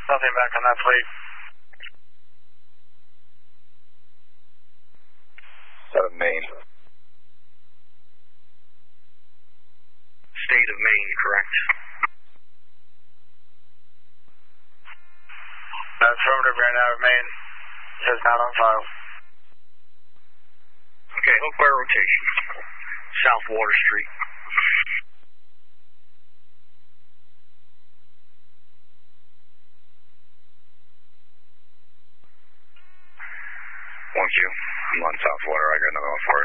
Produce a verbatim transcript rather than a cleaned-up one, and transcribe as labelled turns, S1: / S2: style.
S1: Nothing back on that plate.
S2: seven Maine.
S3: State of Maine, correct.
S1: That's affirmative, right out of Maine. Says not on file.
S3: Okay, Hook Bar rotation. South Water Street.
S2: One Q. I'm on South Water. I got another one for you.